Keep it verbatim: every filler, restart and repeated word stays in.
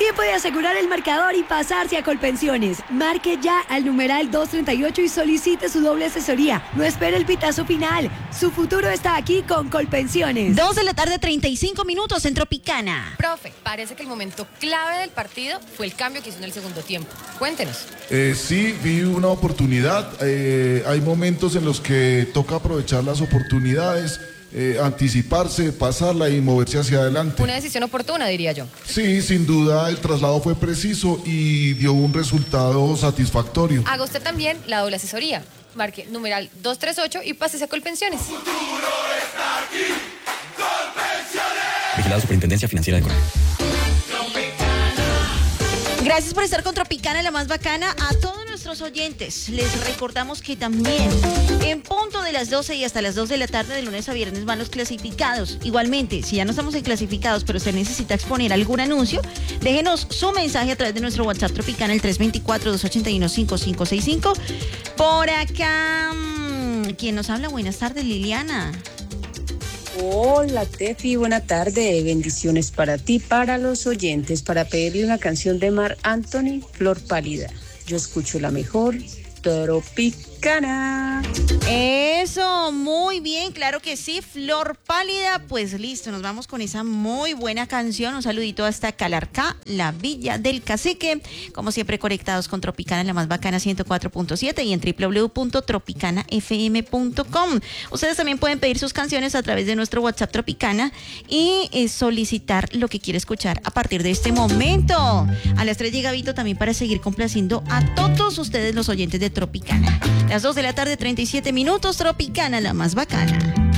tiempo de asegurar el marcador y pasarse a Colpensiones. Marque ya al numeral doscientos treinta y ocho y solicite su doble asesoría. No espere el pitazo final. Su futuro está aquí con Colpensiones. Dos de la tarde, treinta y cinco minutos en Tropicana. Profe, parece que el momento clave del partido fue el cambio que hizo en el segundo tiempo. Cuéntenos. Eh, sí, vi una oportunidad. Eh, hay momentos en los que toca aprovechar las oportunidades, eh, anticiparse, pasarla y moverse hacia adelante. Una decisión oportuna, diría yo. Sí, sin duda el traslado fue preciso y dio un resultado satisfactorio. Haga usted también la doble asesoría. Marque numeral doscientos treinta y ocho y pásese a Colpensiones. Futuro está aquí. Colpensiones. Vigilado Superintendencia Financiera de Colombia. Gracias por estar con Tropicana, la más bacana. A todos nuestros oyentes les recordamos que también en punto de las doce y hasta las dos de la tarde de lunes a viernes van los clasificados. Igualmente, si ya no estamos en clasificados, pero se necesita exponer algún anuncio, déjenos su mensaje a través de nuestro WhatsApp Tropicana, el tres dos cuatro, dos ocho uno, cinco cinco seis cinco. Por acá, ¿quién nos habla? Buenas tardes, Liliana. Hola, Tefi, buena tarde. Bendiciones para ti, para los oyentes, para pedirle una canción de Marc Anthony, Flor Pálida. Yo escucho la mejor, Tropicana. Eso, muy bien, claro que sí, Flor Pálida. Pues listo, nos vamos con esa muy buena canción. Un saludito hasta Calarcá, la Villa del Cacique. Como siempre, conectados con Tropicana, la más bacana ciento cuatro punto siete y en doble u doble u doble u punto tropicana f m punto com. Ustedes también pueden pedir sus canciones a través de nuestro WhatsApp Tropicana y eh, solicitar lo que quiere escuchar a partir de este momento. A las tres llega Vito también para seguir complaciendo a todos ustedes los oyentes de Tropicana. Las dos de la tarde, treinta y siete minutos, Tropicana, la más bacana.